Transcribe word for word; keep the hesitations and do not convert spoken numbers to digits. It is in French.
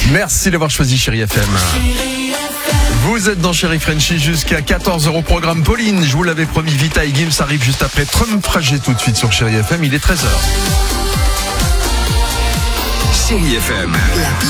Merci d'avoir choisi Chérie F M. Vous êtes dans Chérie Frenchie jusqu'à quatorze heures au programme. Pauline, je vous l'avais promis, Vita et Gims arrive juste après Trump Fragé tout de suite sur Chérie F M. Il est treize heures. Chérie F M.